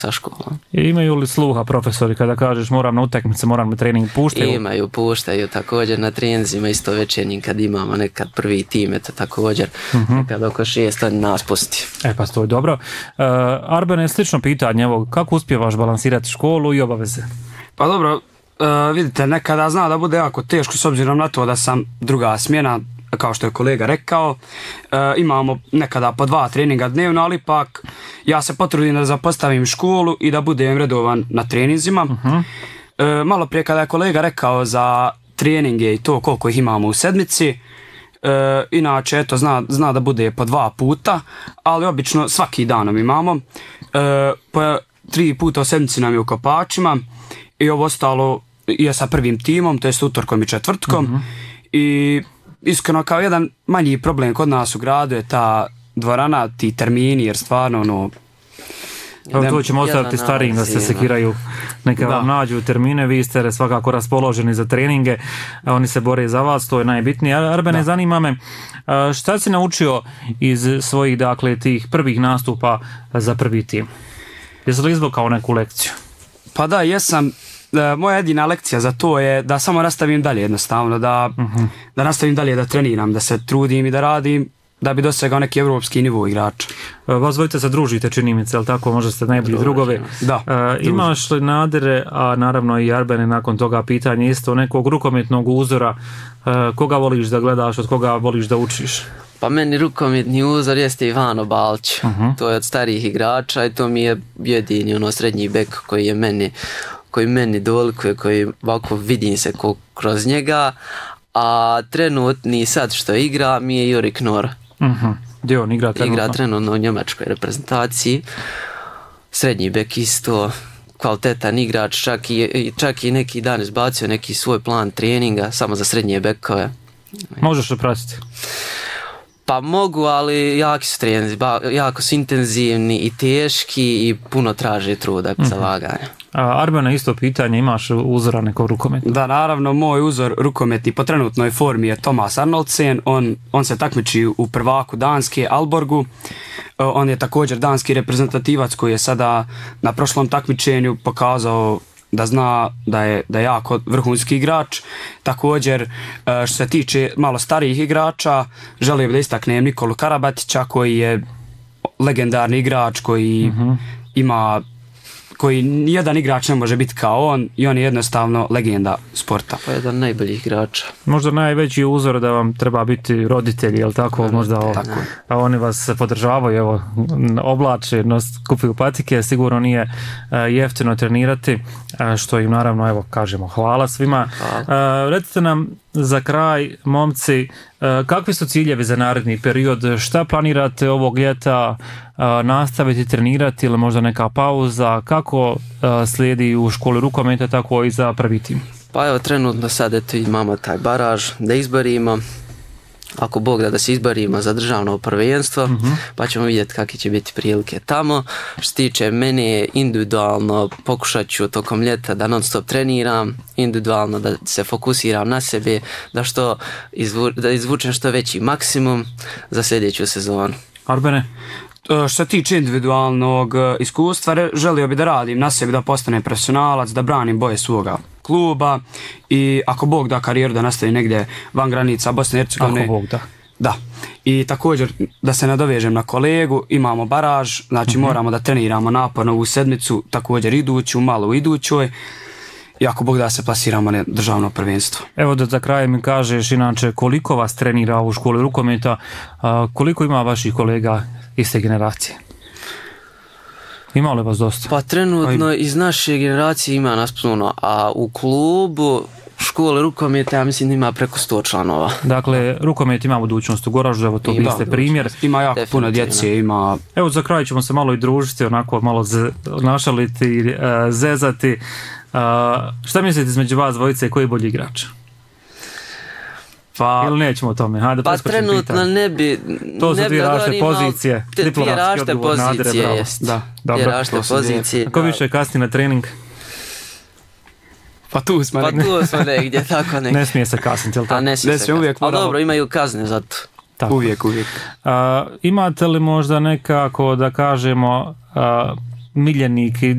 sa školom. Imaju li sluha profesori kada kažeš moram na utakmice, moram na trening, puštaju? Puštaju također na treninzima isto večernjim kad imamo nekad prvi tim, eto također nekad oko 6 nas pusti. Pa to je dobro. Arbene, slično pitanje, evo, kako uspijevaš balansirati školu i obaveze? Pa dobro, vidite, nekada zna da bude jako teško s obzirom na to da sam druga smjena, kao što je kolega rekao, imamo nekada po 2 treninga dnevno, ali ipak ja se potrudim da zapostavim školu i da budem redovan na treninzima. Malo prije kada je kolega rekao za treninge i to koliko ih imamo u sedmici, inače eto zna da bude po 2 puta, ali obično svaki danom imamo. Po 3 puta u sedmici nam je u Kopačima i ovo ostalo je sa prvim timom, to jest utorkom i četvrtkom. I iskreno kao jedan manji problem kod nas u gradu je ta dvorana, ti termini, jer stvarno to ćemo ostaviti starijim da se sekiraju, neka vam nađu termine, vi ste svakako raspoloženi za treninge, oni se bore za vas, to je najbitnije. Arbene, zanima me, šta si naučio iz svojih, dakle, tih prvih nastupa za prvi tim? Jesi li izvukao neku lekciju? Pa da, jesam. Moja jedina lekcija za to je da samo nastavim dalje jednostavno, da nastavim dalje da treniram, da se trudim i da radim, da bi dosegao neki evropski nivo igrača. Vas dvojice se družite, čini mi se, ali tako, možda ste najbolji drugovi. Da. Imaš li nadere, a naravno i Arbene nakon toga pitanje isto, nekog rukometnog uzora, koga voliš da gledaš, od koga voliš da učiš? Pa meni rukometni uzor jeste Ivano Balć, to je od starijih igrača i to mi je jedini srednji bek koji meni dolikuje, koji ovako vidim se kroz njega, a trenutni sad što igra mi je Juri Knor. Gdje on igra trenutno? Igra trenutno u njemačkoj reprezentaciji, srednji bek isto, kvalitetan igrač, čak i neki dan izbacio neki svoj plan treninga samo za srednje bekove. Možeš li pratiti? Pa mogu, ali jaki su treninzi, jako su intenzivni i teški i puno traže truda za laganje. Arbena, isto pitanje, imaš uzora nekog rukometnog? Da, naravno, moj uzor rukometni po trenutnoj formi je Thomas Arnoldsen, on se takmiči u prvaku Danske, Aalborgu, on je također danski reprezentativac koji je sada na prošlom takmičenju pokazao da zna da je jako vrhunski igrač. Također, što se tiče malo starijih igrača, želio bih da istaknem Nikolu Karabatića koji je legendarni igrač koji koji nijedan igrač ne može biti kao on i on je jednostavno legenda sporta. Pa jedan najboljih igrača. Možda najveći uzor da vam treba biti roditelji, jel tako? Možda oni vas podržavaju, evo, oblače, kupuju patike, sigurno nije jeftino trenirati, što im naravno, evo, kažemo hvala svima. Recite nam za kraj, momci, kakvi su ciljevi za naredni period? Šta planirate ovog ljeta nastaviti trenirati ili možda neka pauza? Kako slijedi u školi rukometa, tako i za prvi tim? Pa evo, trenutno sad imamo taj baraž da izborimo. Ako Bog da se izborimo za državno prvenstvo, pa ćemo vidjeti kakve će biti prilike tamo. Što se tiče mene, individualno pokušat ću tokom ljeta da non stop treniram, individualno da se fokusiram na sebe, da izvučem što veći maksimum za sljedeću sezonu. Arbene? Što se tiče individualnog iskustva, želio bi da radim na sebi, da postanem profesionalac, da branim boje svoga kluba i ako Bog da karijeru da nastavi negdje van granica Bosne i Hercegovine. Ako Bog da. Da. I također da se nadovežem na kolegu, imamo baraž, znači moramo da treniramo naporno ovu sedmicu, također iduću, malo idućoj. I ako Bog da se plasiramo na državno prvenstvo. Evo da za kraj mi kažeš inače koliko vas trenira u školi rukometa, koliko ima vaših kolega iste generacije? Ima li vas dosta? Pa trenutno iz naše generacije ima nas puno, a u klubu škole rukometa ja mislim ima preko 100 članova. Dakle, rukomet ima budućnost u Goraždu, evo to biste primjer. Ima jako puno djece, ima... Evo za kraj ćemo se malo i družiti, onako malo našaliti, zezati. Šta mislite između vas dvojice, koji je bolji igrač? Ili nećemo o tome? Hajde, pa trenutno ne bi... To su dvije različite pozicije. Dvije različite pozicije, jest. Dvije različite pozicije. Ako više kasni na trening? Pa tu smo negdje, tako nekde. Ne smije se kasniti, jel tako? Ne smije se kasniti, ali dobro, imaju kazne za to. Tako. Uvijek. Imate li možda nekako, da kažemo, miljenik